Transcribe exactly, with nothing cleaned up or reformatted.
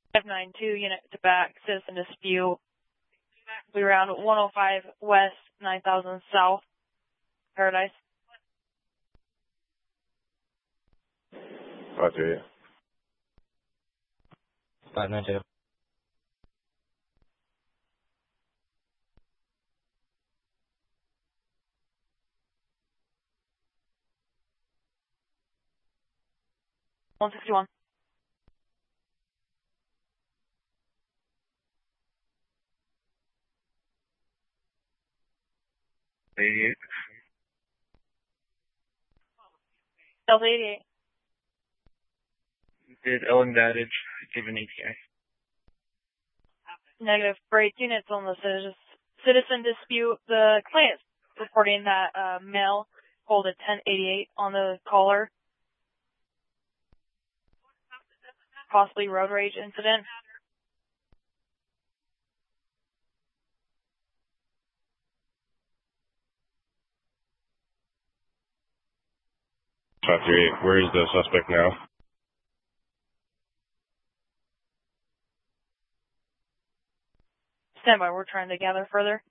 five nine two, unit to back, citizen dispute. We round one oh five west, nine thousand south, Paradise. Roger. five nine two. one sixty-one. eighty-eight. Delta eighty-eight. Did Ellen Dadage give an E T A? Negative. Break units on the citizen, citizen dispute. The client is reporting that uh, male hold a ten eighty-eight on the caller. Possibly road rage incident. five three eight, where is the suspect now? Stand by, we're trying to gather further.